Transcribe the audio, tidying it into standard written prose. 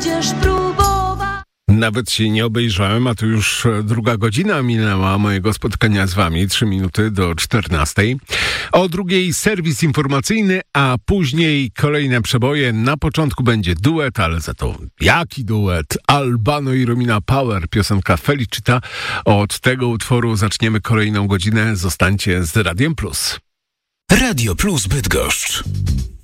Będziesz próbować. Nawet się nie obejrzałem, a tu już druga godzina minęła mojego spotkania z wami, 3 minuty do 14. O drugiej serwis informacyjny, a później kolejne przeboje. Na początku będzie duet, ale za to jaki duet? Albano i Romina Power, piosenka Felicita. Od tego utworu zaczniemy kolejną godzinę. Zostańcie z Radiem Plus. Radio Plus Bydgoszcz.